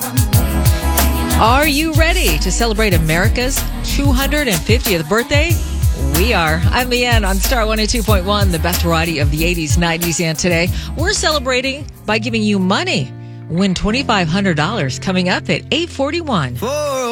Are you ready to celebrate America's 250th birthday? We are. I'm Leanne on Star 102.1, the best variety of the 80s, 90s, and today. We're celebrating by giving you money. Win $2,500 coming up at 8:41.